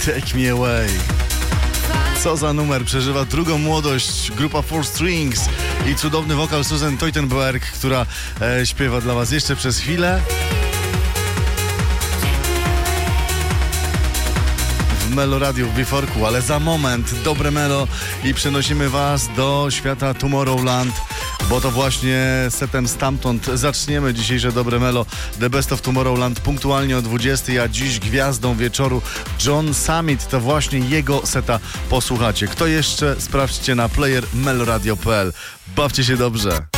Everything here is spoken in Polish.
Take Me Away. Co za numer, przeżywa drugą młodość grupa Four Strings i cudowny wokal Susan Teutenberg, która śpiewa dla was jeszcze przez chwilę. W Melo Radio w Wiforku, ale za moment dobre Melo i przenosimy was do świata Tomorrowland, bo to właśnie setem stamtąd zaczniemy dzisiejsze dobre Melo. The Best of Tomorrowland punktualnie o 20, a dziś gwiazdą wieczoru John Summit. To właśnie jego seta posłuchacie. Kto jeszcze? Sprawdźcie na player meloradio.pl. Bawcie się dobrze.